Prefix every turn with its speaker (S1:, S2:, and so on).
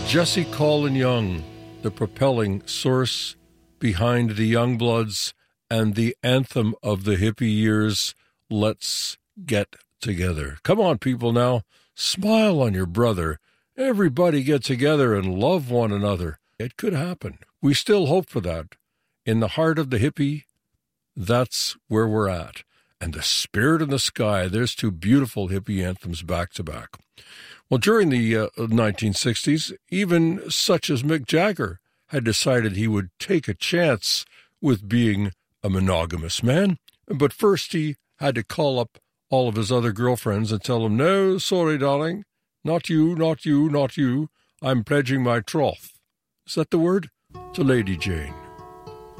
S1: Jesse Colin Young, the propelling source behind the Youngbloods and the anthem of the hippie years, Let's Get Together. Come on, people, now. Smile on your brother. Everybody get together and love one another. It could happen. We still hope for that. In the heart of the hippie, that's where we're at. And the Spirit in the Sky, there's two beautiful hippie anthems back to back. Well, during the 1960s, even such as Mick Jagger had decided he would take a chance with being a monogamous man. But first he had to call up all of his other girlfriends and tell them, no, sorry, darling, not you, not you, not you. I'm pledging my troth. Is that the word? To Lady Jane.